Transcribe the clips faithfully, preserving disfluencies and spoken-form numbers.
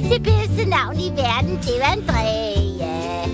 Det bedste navn i verden, det er Andrea.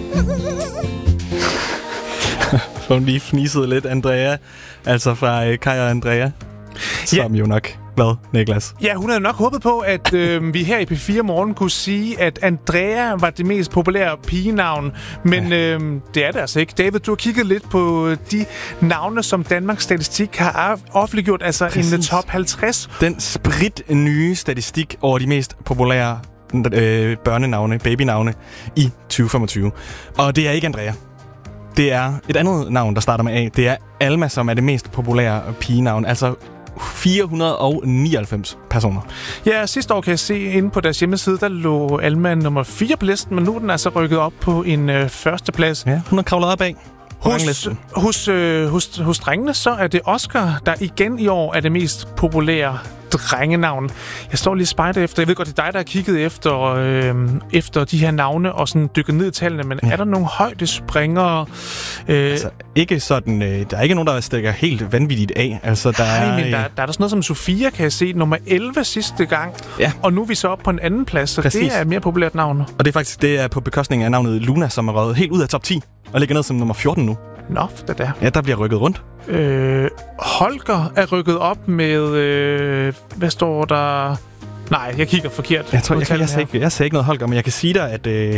For hun lige fnisede lidt, Andrea. Altså fra øh, Kaj og Andrea. Som ja. jo nok... Hvad, Niklas? Ja, hun havde nok håbet på, at øh, vi her i P fire Morgen kunne sige, at Andrea var det mest populære pigenavn. Men ja. øh, det er det altså ikke. David, du har kigget lidt på de navne, som Danmarks Statistik har offentliggjort. Altså Præcis. en top halvtreds. Den sprit nye statistik over de mest populære øh, børnenavne, babynavne i tyve femogtyve. Og det er ikke Andrea. Det er et andet navn, der starter med A. Det er Alma, som er det mest populære pigenavn. Altså fire hundrede og nioghalvfems personer. Ja, sidste år kan jeg se inde på deres hjemmeside, der lå Alma nummer fire på listen, men nu er den altså rykket op på en øh, førsteplads. Ja, hun har kravlet op af. Hos, hos, øh, hos, hos drengene, så er det Oscar, der igen i år er det mest populære drengenavn. Jeg står lige og spejder efter. Jeg ved godt, det er dig, der har kigget efter, øh, efter de her navne og sådan dykket ned i tallene, men ja. er der nogle højdespringere? Øh, altså, ikke sådan, øh, der er ikke nogen, der stikker helt vanvittigt af. Altså, der nej, er, men der, der er der sådan noget som Sofia, kan jeg se, nummer elleve sidste gang. Ja. Og nu er vi så op på en anden plads, så Præcis. det er et mere populært navn. Og det er faktisk det er på bekostning af navnet Luna, som er røget helt ud af top ti og ligger ned som nummer fjorten nu. Nå, det der. Ja, der bliver rykket rundt. Øh, Holger er rykket op med... Øh, hvad står der? Nej, jeg kigger forkert. Jeg tror, jeg, jeg, jeg, ser ikke, jeg ser ikke noget Holger, men jeg kan sige dig, at øh,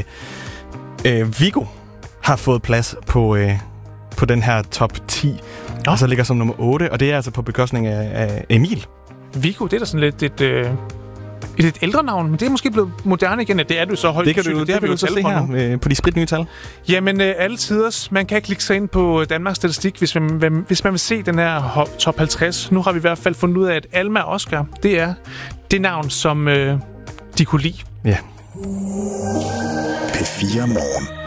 øh, Viggo har fået plads på, øh, på den her top ti. Nå. Og så ligger som nummer otte, og det er altså på bekostning af, af Emil. Viggo, det er da sådan lidt et... Øh Et lidt ældre navn, men det er måske blevet moderne igen. Det er du så højt. Det kan du, det det det vi jo se her øh, på de sprit nye tal. Jamen, øh, alle tiders. Man kan klikke sig ind på Danmarks Statistik, hvis man, hvis man vil se den her top halvtreds. Nu har vi i hvert fald fundet ud af, at Alma Oscar, det er det navn, som øh, de kunne lide. Ja. P fire Morgen.